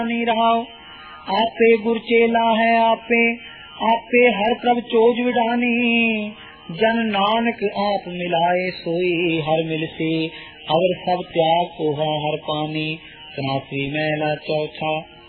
नहीं रहाओ। आपे गुर चेला है आपे, आपे हर प्रभ चोज विडानी। जन नानक आप मिलाए सोई, हर मिल से अवर सब त्याग कोहा हर पानी। तनासरी महला चौथा।